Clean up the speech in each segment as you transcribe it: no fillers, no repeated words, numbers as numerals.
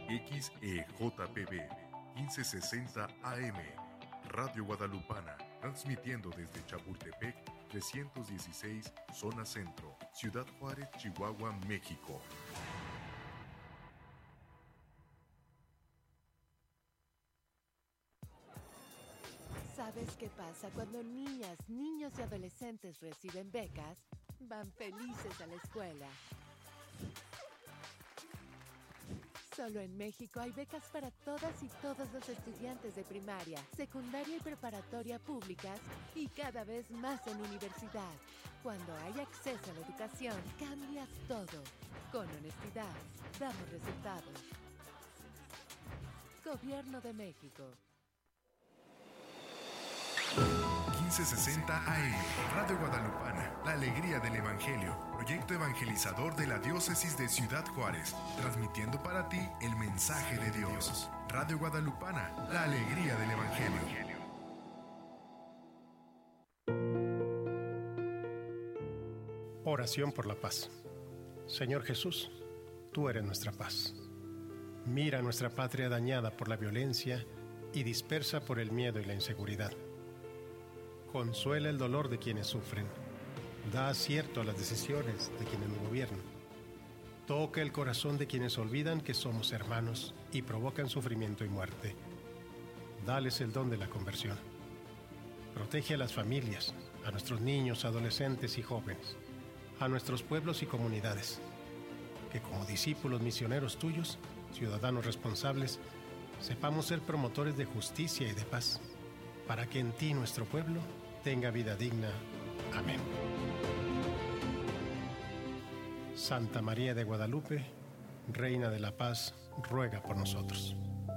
XEJPB 1560 AM, Radio Guadalupana, transmitiendo desde Chapultepec 316, Zona Centro, Ciudad Juárez, Chihuahua, México. ¿Sabes qué pasa cuando niñas, niños y adolescentes reciben becas? Van felices a la escuela. Solo en México hay becas para todas y todos los estudiantes de primaria, secundaria y preparatoria públicas y cada vez más en universidad. Cuando hay acceso a la educación, cambias todo. Con honestidad, damos resultados. Gobierno de México. 1560 AM, Radio Guadalupana, la alegría del Evangelio, proyecto evangelizador de la Diócesis de Ciudad Juárez, transmitiendo para ti el mensaje de Dios. Radio Guadalupana, la alegría del Evangelio. Oración por la paz. Señor Jesús, tú eres nuestra paz. Mira nuestra patria dañada por la violencia y dispersa por el miedo y la inseguridad. Consuela el dolor de quienes sufren. Da acierto a las decisiones de quienes nos gobiernan. Toca el corazón de quienes olvidan que somos hermanos y provocan sufrimiento y muerte. Dales el don de la conversión. Protege a las familias, a nuestros niños, adolescentes y jóvenes, a nuestros pueblos y comunidades. Que como discípulos misioneros tuyos, ciudadanos responsables, sepamos ser promotores de justicia y de paz, para que en ti nuestro pueblo tenga vida digna. Amén. Santa María de Guadalupe, Reina de la Paz, ruega por nosotros.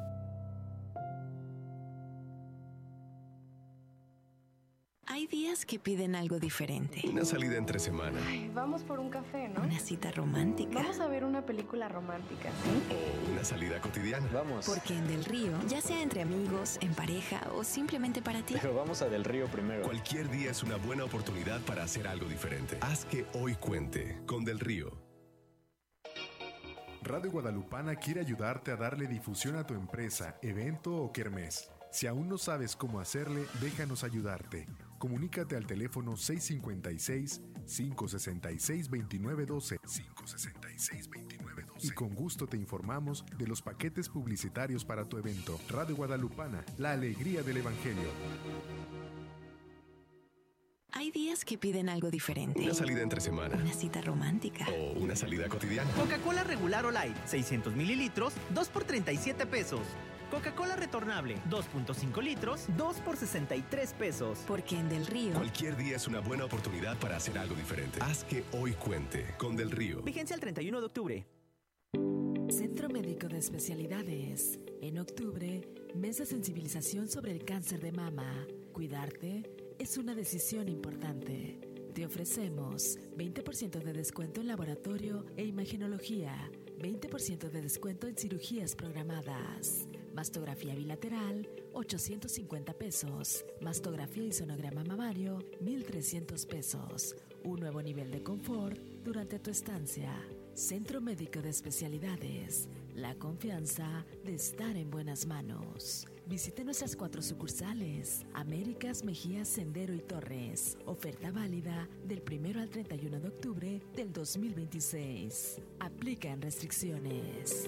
Hay días que piden algo diferente. Una salida entre semana. Ay, vamos por un café, ¿no? Una cita romántica. Vamos a ver una película romántica, ¿sí? O una salida cotidiana. Vamos. Porque en Del Río, ya sea entre amigos, en pareja o simplemente para ti. Pero vamos a Del Río primero. Cualquier día es una buena oportunidad para hacer algo diferente. Haz que hoy cuente con Del Río. Radio Guadalupana quiere ayudarte a darle difusión a tu empresa, evento o kermés. Si aún no sabes cómo hacerle, déjanos ayudarte. Comunícate al teléfono 656-566-2912 y con gusto te informamos de los paquetes publicitarios para tu evento. Radio Guadalupana, la alegría del Evangelio. Hay días que piden algo diferente. Una salida entre semana. Una cita romántica. O una salida cotidiana. Coca-Cola regular o light, 600 mililitros, 2 por 37 pesos. Coca-Cola retornable, 2.5 litros, 2 por 63 pesos. Porque en Del Río, cualquier día es una buena oportunidad para hacer algo diferente. Haz que hoy cuente con Del Río. Vigencia el 31 de octubre. Centro Médico de Especialidades. En octubre, mes de sensibilización sobre el cáncer de mama. Cuidarte es una decisión importante. Te ofrecemos 20% de descuento en laboratorio e imagenología, 20% de descuento en cirugías programadas. Mastografía bilateral, 850 pesos. Mastografía y sonograma mamario, 1,300 pesos. Un nuevo nivel de confort durante tu estancia. Centro Médico de Especialidades. La confianza de estar en buenas manos. Visite nuestras 4 sucursales: Américas, Mejías, Sendero y Torres. Oferta válida del 1 al 31 de octubre del 2026. Aplican restricciones.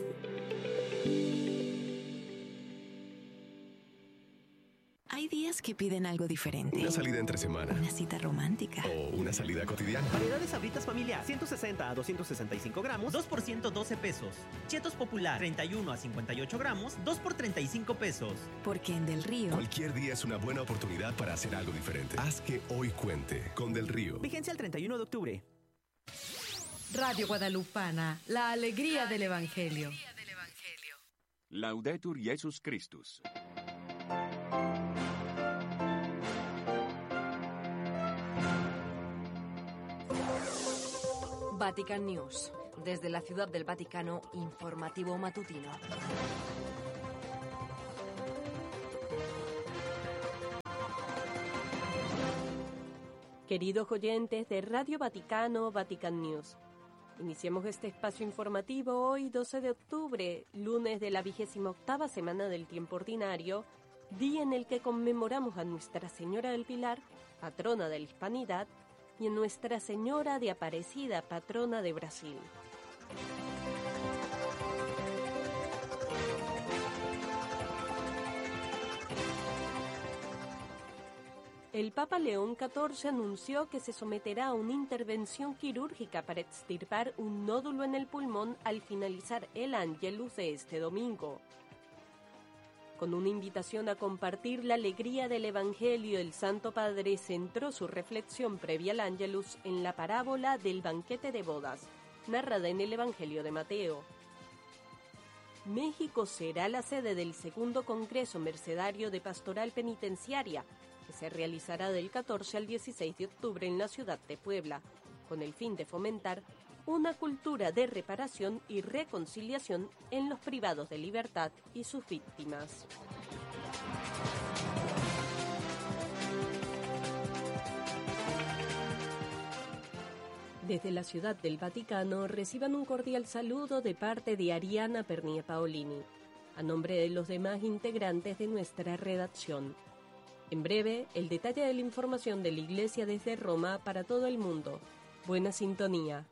hay días que piden algo diferente. Una salida entre semana. Una cita romántica. O una salida cotidiana. Variedades Sabritas familiar, 160 a 265 gramos, 2 por 112 pesos. Chetos Popular, 31 a 58 gramos, 2 por 35 pesos. Porque en Del Río, cualquier día es una buena oportunidad para hacer algo diferente. Haz que hoy cuente con Del Río. Vigencia el 31 de octubre. Radio Guadalupana, la alegría del Evangelio. Laudetur Jesus Christus. Vatican News. Desde la Ciudad del Vaticano, informativo matutino. Queridos oyentes de Radio Vaticano, Vatican News. Iniciamos este espacio informativo hoy, 12 de octubre, lunes de la 28ª semana del tiempo ordinario, día en el que conmemoramos a Nuestra Señora del Pilar, patrona de la Hispanidad, y a Nuestra Señora de Aparecida, patrona de Brasil. El Papa León XIV anunció que se someterá a una intervención quirúrgica para extirpar un nódulo en el pulmón al finalizar el Ángelus de este domingo. Con una invitación a compartir la alegría del Evangelio, el Santo Padre centró su reflexión previa al Ángelus en la parábola del banquete de bodas, narrada en el Evangelio de Mateo. México será la sede del segundo Congreso Mercedario de Pastoral Penitenciaria, que se realizará del 14 al 16 de octubre en la ciudad de Puebla, con el fin de fomentar una cultura de reparación y reconciliación en los privados de libertad y sus víctimas. Desde la Ciudad del Vaticano reciban un cordial saludo de parte de Ariana Pernia Paolini, a nombre de los demás integrantes de nuestra redacción. En breve, el detalle de la información de la Iglesia desde Roma para todo el mundo. Buena sintonía.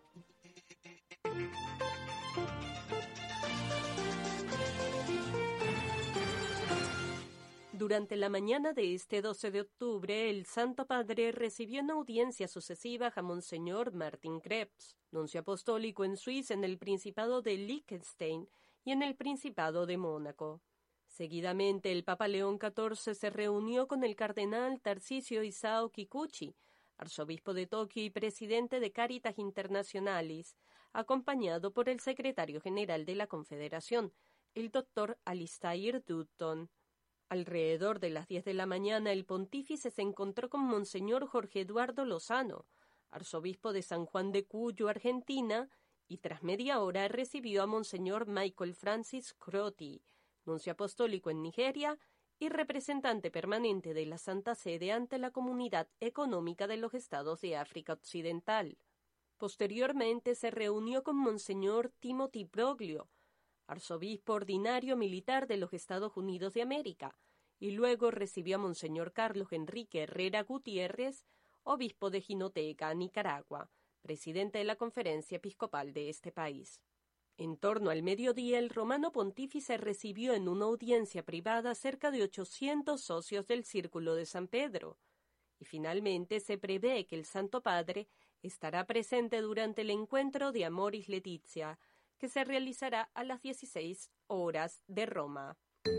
Durante la mañana de este 12 de octubre, el Santo Padre recibió en audiencias sucesivas a Monseñor Martin Krebs, nuncio apostólico en Suiza, en el Principado de Liechtenstein y en el Principado de Mónaco. Seguidamente, el Papa León XIV se reunió con el cardenal Tarcisio Isao Kikuchi, arzobispo de Tokio y presidente de Caritas Internationalis, acompañado por el secretario general de la Confederación, el doctor Alistair Dutton. Alrededor de las 10 de la mañana, el pontífice se encontró con Monseñor Jorge Eduardo Lozano, arzobispo de San Juan de Cuyo, Argentina, y tras media hora recibió a Monseñor Michael Francis Crotty, nuncio apostólico en Nigeria y representante permanente de la Santa Sede ante la Comunidad Económica de los Estados de África Occidental. Posteriormente se reunió con Monseñor Timothy Broglio, arzobispo ordinario militar de los Estados Unidos de América, y luego recibió a Monseñor Carlos Enrique Herrera Gutiérrez, obispo de Jinotega, Nicaragua, presidente de la Conferencia Episcopal de este país. En torno al mediodía, el romano pontífice recibió en una audiencia privada cerca de 800 socios del Círculo de San Pedro, y finalmente se prevé que el Santo Padre estará presente durante el encuentro de Amoris Laetitia, que se realizará a las 16 horas de Roma.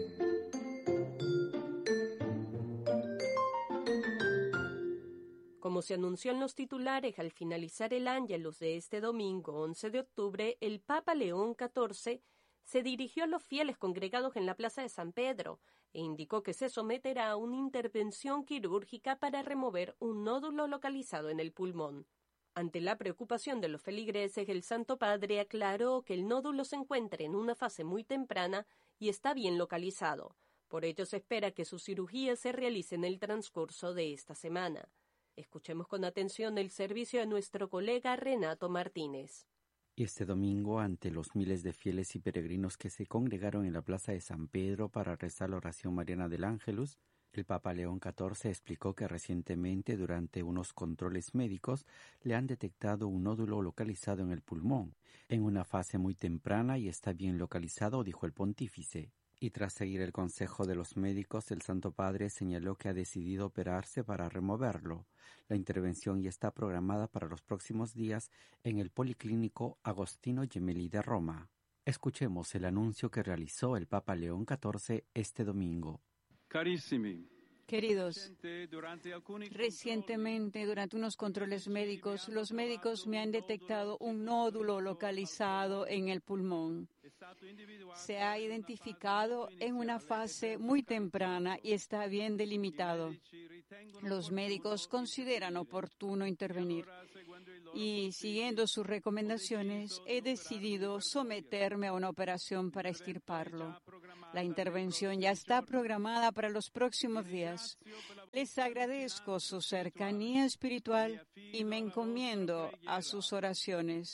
Como se anunció en los titulares, al finalizar el Ángelus de este domingo 11 de octubre, el Papa León XIV se dirigió a los fieles congregados en la Plaza de San Pedro e indicó que se someterá a una intervención quirúrgica para remover un nódulo localizado en el pulmón. Ante la preocupación de los feligreses, el Santo Padre aclaró que el nódulo se encuentra en una fase muy temprana y está bien localizado. Por ello se espera que su cirugía se realice en el transcurso de esta semana. Escuchemos con atención el servicio de nuestro colega Renato Martínez. Este domingo, ante los miles de fieles y peregrinos que se congregaron en la Plaza de San Pedro para rezar la oración mariana del Ángelus, el Papa León XIV explicó que recientemente, durante unos controles médicos, le han detectado un nódulo localizado en el pulmón, en una fase muy temprana y está bien localizado, dijo el pontífice. Y tras seguir el consejo de los médicos, el Santo Padre señaló que ha decidido operarse para removerlo. La intervención ya está programada para los próximos días en el Policlínico Agostino Gemelli de Roma. Escuchemos el anuncio que realizó el Papa León XIV este domingo. Queridos, recientemente durante unos controles médicos, los médicos me han detectado un nódulo localizado en el pulmón. Se ha identificado en una fase muy temprana y está bien delimitado. Los médicos consideran oportuno intervenir y, siguiendo sus recomendaciones, he decidido someterme a una operación para extirparlo. La intervención ya está programada para los próximos días. Les agradezco su cercanía espiritual y me encomiendo a sus oraciones.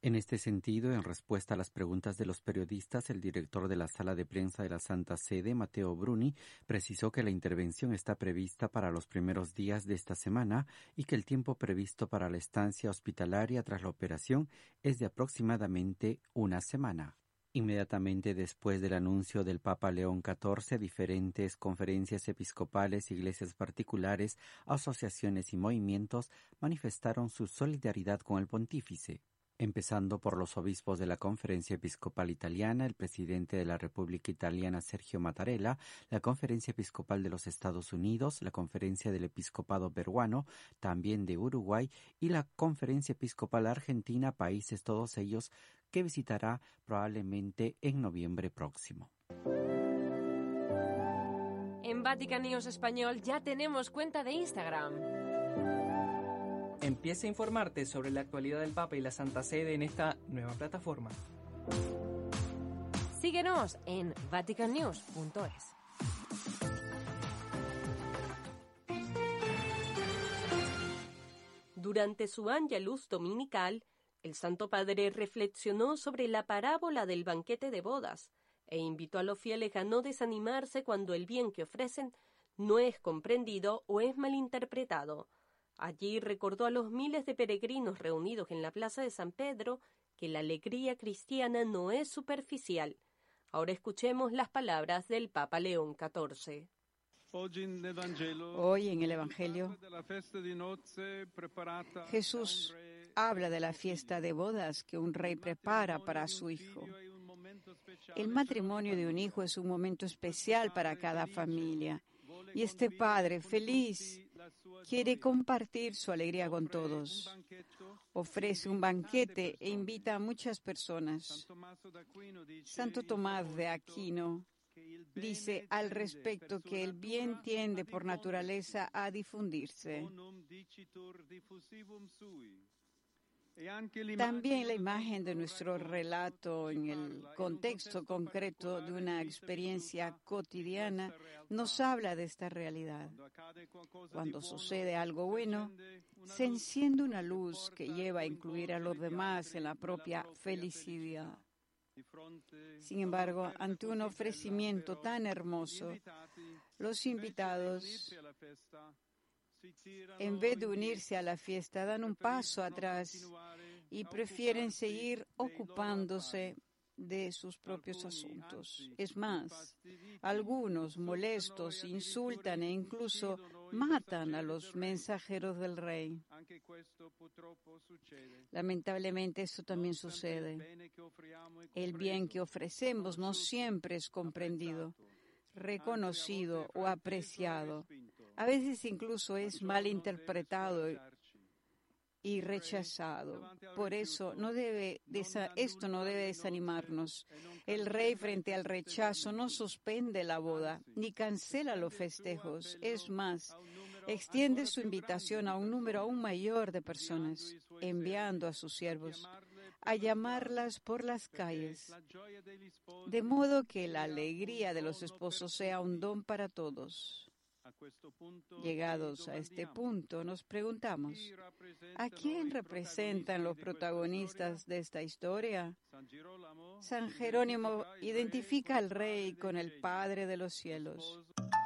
En este sentido, en respuesta a las preguntas de los periodistas, el director de la Sala de Prensa de la Santa Sede, Matteo Bruni, precisó que la intervención está prevista para los primeros días de esta semana y que el tiempo previsto para la estancia hospitalaria tras la operación es de aproximadamente una semana. Inmediatamente después del anuncio del Papa León XIV, diferentes conferencias episcopales, iglesias particulares, asociaciones y movimientos manifestaron su solidaridad con el pontífice. Empezando por los obispos de la Conferencia Episcopal Italiana, el presidente de la República Italiana Sergio Mattarella, la Conferencia Episcopal de los Estados Unidos, la Conferencia del Episcopado Peruano, también de Uruguay, y la Conferencia Episcopal Argentina, países todos ellos que visitará probablemente en noviembre próximo. En Vatican News Español ya tenemos cuenta de Instagram. Empieza a informarte sobre la actualidad del Papa y la Santa Sede en esta nueva plataforma. Síguenos en vaticannews.es. Durante su Angelus dominical, el Santo Padre reflexionó sobre la parábola del banquete de bodas e invitó a los fieles a no desanimarse cuando el bien que ofrecen no es comprendido o es malinterpretado. Allí recordó a los miles de peregrinos reunidos en la plaza de San Pedro que la alegría cristiana no es superficial. Ahora escuchemos las palabras del Papa León XIV. Hoy en el Evangelio, Jesús habla de la fiesta de bodas que un rey prepara para su hijo. El matrimonio de un hijo es un momento especial para cada familia. Y este padre feliz quiere compartir su alegría con todos. Ofrece un banquete e invita a muchas personas. Santo Tomás de Aquino dice al respecto que el bien tiende por naturaleza a difundirse. También la imagen de nuestro relato en el contexto concreto de una experiencia cotidiana nos habla de esta realidad. Cuando sucede algo bueno, se enciende una luz que lleva a incluir a los demás en la propia felicidad. Sin embargo, ante un ofrecimiento tan hermoso, los invitados, en vez de unirse a la fiesta, dan un paso atrás y prefieren seguir ocupándose de sus propios asuntos. Es más, algunos molestos insultan e incluso matan a los mensajeros del rey. Lamentablemente esto también sucede. El bien que ofrecemos no siempre es comprendido, reconocido o apreciado. A veces incluso es malinterpretado y rechazado. Por eso esto no debe desanimarnos. El rey, frente al rechazo, no suspende la boda ni cancela los festejos. Es más, extiende su invitación a un número aún mayor de personas, enviando a sus siervos a llamarlas por las calles, de modo que la alegría de los esposos sea un don para todos. Llegados a este punto, nos preguntamos, ¿a quién representan los protagonistas de esta historia? San Jerónimo identifica al Rey con el Padre de los cielos.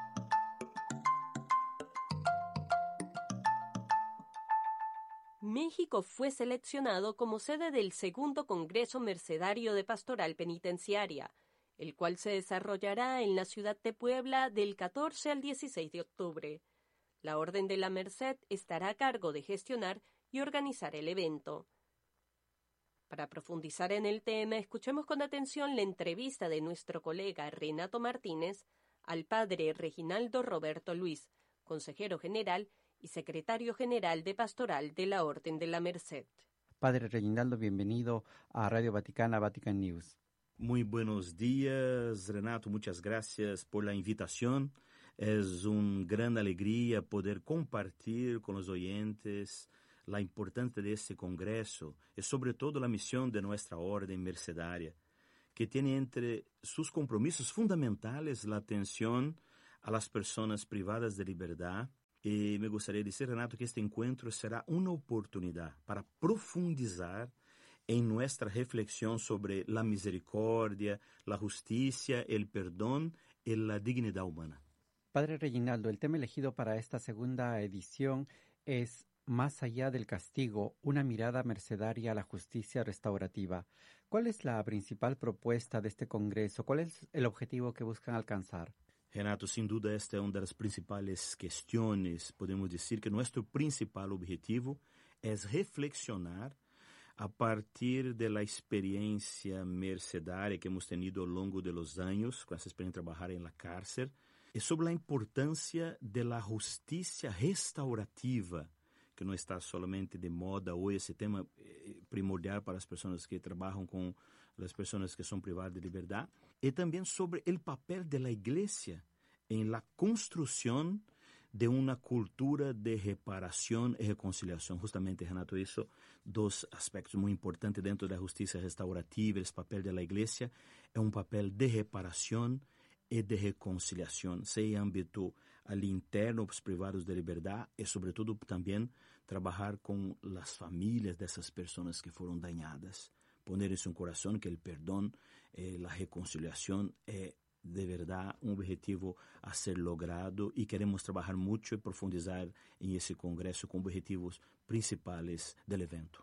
México fue seleccionado como sede del segundo Congreso Mercedario de Pastoral Penitenciaria, el cual se desarrollará en la ciudad de Puebla del 14 al 16 de octubre. La Orden de la Merced estará a cargo de gestionar y organizar el evento. Para profundizar en el tema, escuchemos con atención la entrevista de nuestro colega Renato Martínez al padre Reginaldo Roberto Luis, consejero general y secretario general de Pastoral de la Orden de la Merced. Padre Reginaldo, bienvenido a Radio Vaticana, Vatican News. Muy buenos días, Renato. Muchas gracias por la invitación. Es una gran alegría poder compartir con los oyentes la importancia de este congreso y sobre todo la misión de nuestra orden mercedaria, que tiene entre sus compromisos fundamentales la atención a las personas privadas de libertad. Y me gustaría decir, Renato, que este encuentro será una oportunidad para profundizar en nuestra reflexión sobre la misericordia, la justicia, el perdón y la dignidad humana. Padre Reginaldo, el tema elegido para esta segunda edición es Más allá del castigo, una mirada mercedaria a la justicia restaurativa. ¿Cuál es la principal propuesta de este congreso? ¿Cuál es el objetivo que buscan alcanzar? Renato, sin duda esta es una de las principales cuestiones. Podemos decir que nuestro principal objetivo es reflexionar a partir de la experiencia mercedaria que hemos tenido a lo largo de los años, con esa experiencia de trabajar en la cárcel, es sobre la importancia de la justicia restaurativa, que no está solamente de moda hoy, ese tema primordial para las personas que trabajan con las personas que son privadas de libertad, y también sobre el papel de la Iglesia en la construcción de una cultura de reparación y reconciliación. Justamente, Renato, eso, dos aspectos muy importantes dentro de la justicia restaurativa, el papel de la Iglesia, es un papel de reparación y de reconciliación, sea en ámbito al interno, los privados de libertad, y sobre todo también trabajar con las familias de esas personas que fueron dañadas, poner en su corazón que el perdón, la reconciliación es de verdad un objetivo a ser logrado, y queremos trabajar mucho y profundizar en ese congreso con objetivos principales del evento.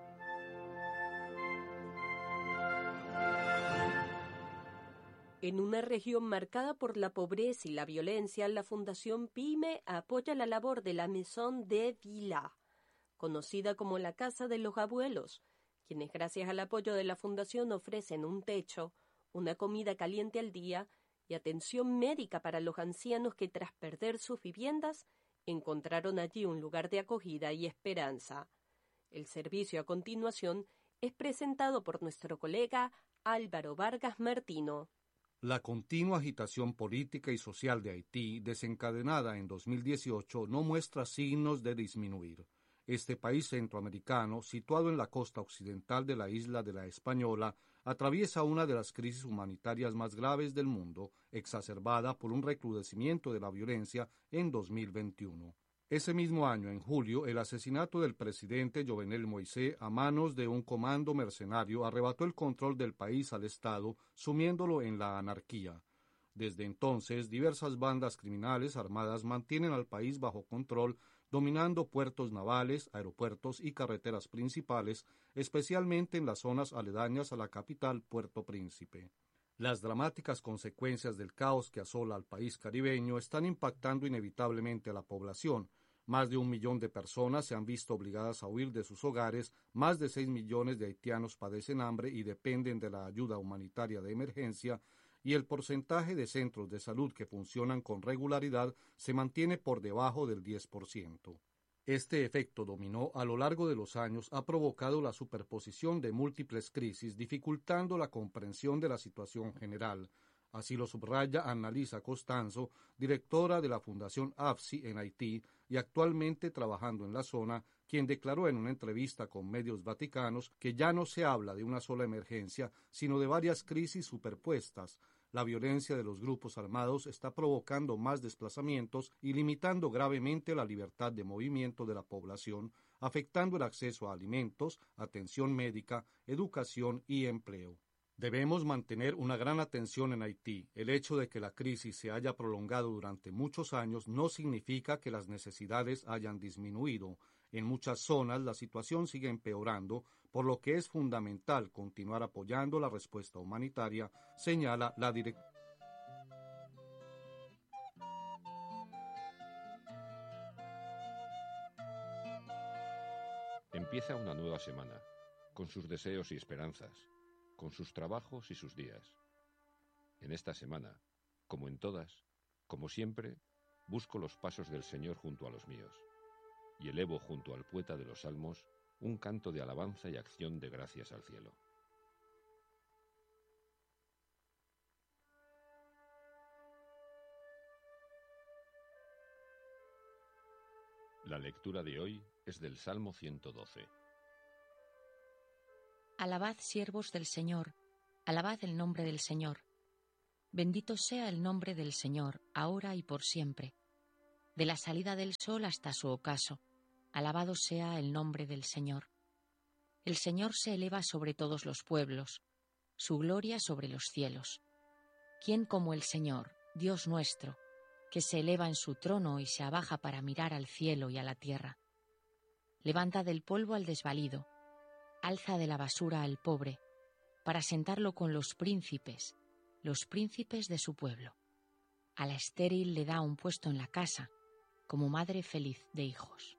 En una región marcada por la pobreza y la violencia, la Fundación PYME apoya la labor de la Maison des Villas, conocida como la Casa de los Abuelos, quienes gracias al apoyo de la Fundación ofrecen un techo, una comida caliente al día y atención médica para los ancianos que tras perder sus viviendas encontraron allí un lugar de acogida y esperanza. El servicio a continuación es presentado por nuestro colega Álvaro Vargas Martino. La continua agitación política y social de Haití, desencadenada en 2018, no muestra signos de disminuir. Este país centroamericano, situado en la costa occidental de la isla de la Española, atraviesa una de las crisis humanitarias más graves del mundo, exacerbada por un recrudecimiento de la violencia en 2021. Ese mismo año, en julio, el asesinato del presidente Jovenel Moïse a manos de un comando mercenario arrebató el control del país al Estado, sumiéndolo en la anarquía. Desde entonces, diversas bandas criminales armadas mantienen al país bajo control, dominando puertos navales, aeropuertos y carreteras principales, especialmente en las zonas aledañas a la capital, Puerto Príncipe. Las dramáticas consecuencias del caos que asola al país caribeño están impactando inevitablemente a la población. Más de 1 millón de personas se han visto obligadas a huir de sus hogares, más de 6 millones de haitianos padecen hambre y dependen de la ayuda humanitaria de emergencia, y el porcentaje de centros de salud que funcionan con regularidad se mantiene por debajo del 10%. Este efecto dominó a lo largo de los años ha provocado la superposición de múltiples crisis, dificultando la comprensión de la situación general. Así lo subraya Annalisa Costanzo, directora de la Fundación AFSI en Haití y actualmente trabajando en la zona, quien declaró en una entrevista con medios vaticanos que ya no se habla de una sola emergencia, sino de varias crisis superpuestas. La violencia de los grupos armados está provocando más desplazamientos y limitando gravemente la libertad de movimiento de la población, afectando el acceso a alimentos, atención médica, educación y empleo. Debemos mantener una gran atención en Haití. El hecho de que la crisis se haya prolongado durante muchos años no significa que las necesidades hayan disminuido. En muchas zonas la situación sigue empeorando, por lo que es fundamental continuar apoyando la respuesta humanitaria, señala la directora. Empieza una nueva semana, con sus deseos y esperanzas, con sus trabajos y sus días. En esta semana, como en todas, como siempre, busco los pasos del Señor junto a los míos, y elevo junto al poeta de los Salmos un canto de alabanza y acción de gracias al cielo. La lectura de hoy es del Salmo 112. Alabad, siervos del Señor, alabad el nombre del Señor. Bendito sea el nombre del Señor, ahora y por siempre. De la salida del sol hasta su ocaso, alabado sea el nombre del Señor. El Señor se eleva sobre todos los pueblos, su gloria sobre los cielos. ¿Quién como el Señor, Dios nuestro, que se eleva en su trono y se abaja para mirar al cielo y a la tierra? Levanta del polvo al desvalido, alza de la basura al pobre, para sentarlo con los príncipes de su pueblo. A la estéril le da un puesto en la casa, como madre feliz de hijos.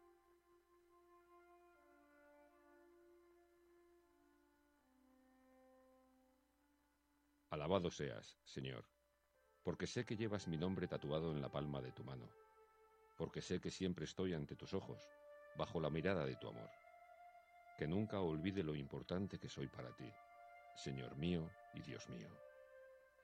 Alabado seas, Señor, porque sé que llevas mi nombre tatuado en la palma de tu mano, porque sé que siempre estoy ante tus ojos, bajo la mirada de tu amor. Que nunca olvide lo importante que soy para ti, Señor mío y Dios mío.